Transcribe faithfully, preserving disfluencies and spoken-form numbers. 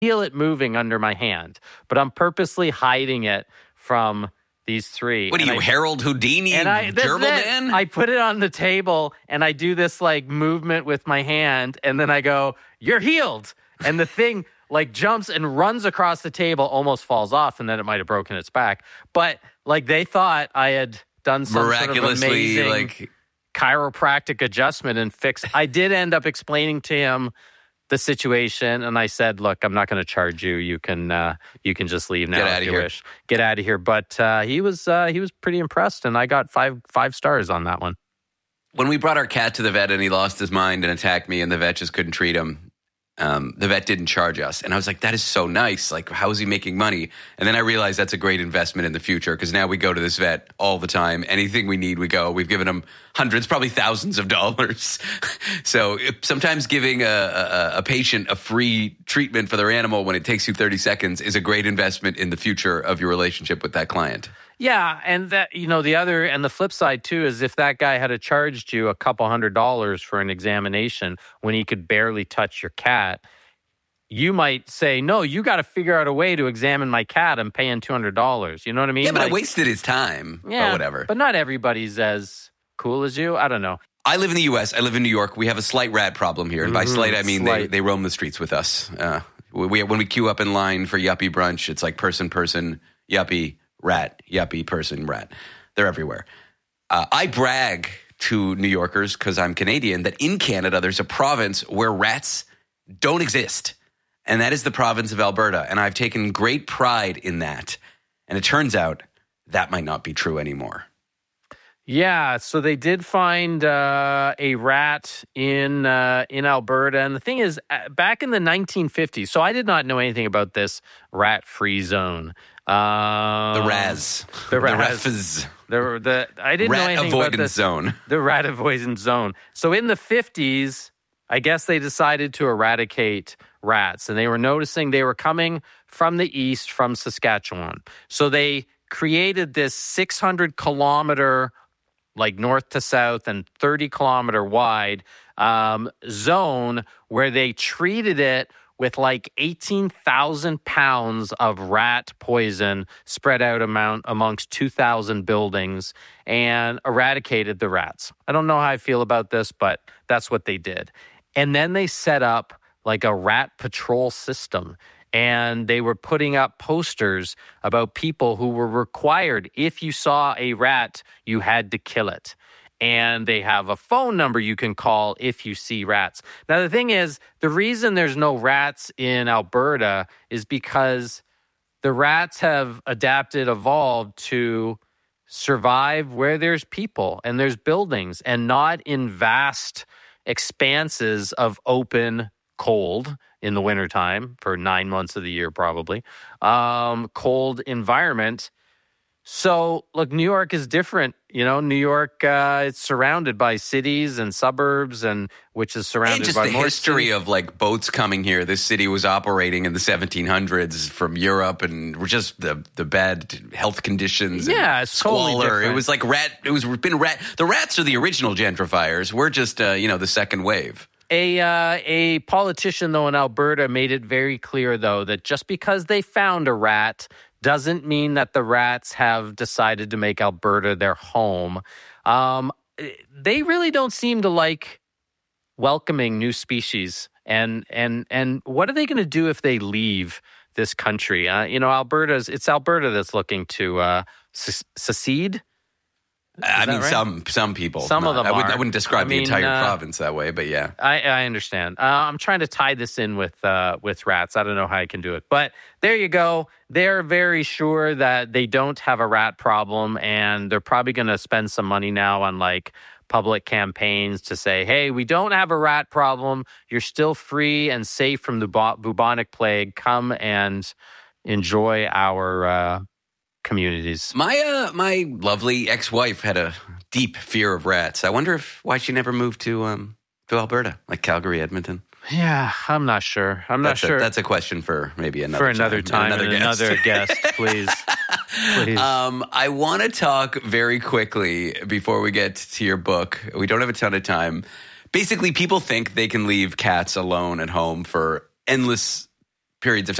feel it moving under my hand, but I'm purposely hiding it from these three. What are and you, I, Harold Houdini, and I, gerbil man? I put it on the table and I do this like movement with my hand, and then I go, "You're healed," and the thing like jumps and runs across the table, almost falls off, and then it might have broken its back. But like they thought I had done some miraculously sort of amazing like chiropractic adjustment and fix. I did end up explaining to him the situation, and I said, "Look, I'm not going to charge you. You can uh, you can just leave now Get if out of you here. wish. Get out of here." But uh, he was uh, he was pretty impressed, and I got five five stars on that one. When we brought our cat to the vet and he lost his mind and attacked me, and the vet just couldn't treat him. Um, the vet didn't charge us. And I was like, that is so nice. Like, how is he making money? And then I realized that's a great investment in the future, because now we go to this vet all the time. Anything we need, we go. We've given him hundreds, probably thousands of dollars. So sometimes giving a, a, a patient a free treatment for their animal when it takes you thirty seconds is a great investment in the future of your relationship with that client. Yeah, and that, you know, the other and the flip side too is if that guy had charged you a couple hundred dollars for an examination when he could barely touch your cat, you might say, "No, you got to figure out a way to examine my cat. I'm paying two hundred dollars." You know what I mean? Yeah, but like, I wasted his time. Yeah, but whatever. But not everybody's as cool as you. I don't know. I live in the U S. I live in New York. We have a slight rat problem here. And by Mm-hmm, slight, I mean they, slight. they roam the streets with us. Uh, we, when we queue up in line for yuppie brunch, it's like person, person, yuppie, rat, yuppie, person, rat. They're everywhere. Uh, I brag to New Yorkers, because I'm Canadian, that in Canada there's a province where rats don't exist. And that is the province of Alberta. And I've taken great pride in that. And it turns out that might not be true anymore. Yeah, so they did find uh, a rat in uh, in Alberta, and the thing is, uh, back in the nineteen fifties. So I did not know anything about this rat-free zone. Um, The R A Z. the The R A Z. refs. The, the I didn't know Rat anything about avoidance this. zone. The rat avoidance zone. So in the fifties, I guess they decided to eradicate rats, and they were noticing they were coming from the east, from Saskatchewan. So they created this six hundred kilometer, like north to south and thirty kilometer wide um, zone where they treated it with like eighteen thousand pounds of rat poison spread out amount amongst two thousand buildings and eradicated the rats. I don't know how I feel about this, but that's what they did. And then they set up like a rat patrol system. And they were putting up posters about people who were required, if you saw a rat, you had to kill it. And they have a phone number you can call if you see rats. Now, the thing is, the reason there's no rats in Alberta is because the rats have adapted, evolved to survive where there's people and there's buildings and not in vast expanses of open cold in the wintertime for nine months of the year, probably, um, cold environment. So, look, New York is different. You know, New York, uh, it's surrounded by cities and suburbs, and which is surrounded And just by the more history cities. of like boats coming here. This city was operating in the seventeen hundreds from Europe, and just the the bad health conditions. And Yeah, it's totally squalor. different. It was like rat. It was been rat. The rats are the original gentrifiers. We're just uh, you know the second wave. A uh, a politician, though, in Alberta made it very clear, though, that just because they found a rat doesn't mean that the rats have decided to make Alberta their home. Um, they really don't seem to like welcoming new species. And and and what are they going to do if they leave this country? Uh, you know, Alberta's it's Alberta that's looking to uh, se- secede. I mean, right? some some people. Some of not- them I, would, are. I wouldn't describe I mean, the entire uh, province that way, but yeah. I, I understand. Uh, I'm trying to tie this in with uh, with rats. I don't know how I can do it, but there you go. They're very sure that they don't have a rat problem, and they're probably going to spend some money now on like public campaigns to say, "Hey, we don't have a rat problem. You're still free and safe from the bu- bubonic plague. Come and enjoy our uh, communities." My uh, my lovely ex-wife had a deep fear of rats. I wonder if why she never moved to um to Alberta, like Calgary, Edmonton. Yeah, I'm not sure. I'm not That's sure. A, that's a question for maybe another for another time, time, and guest. another guest, please. Please. Um, I want to talk very quickly before we get to your book. We don't have a ton of time. Basically, people think they can leave cats alone at home for endless periods of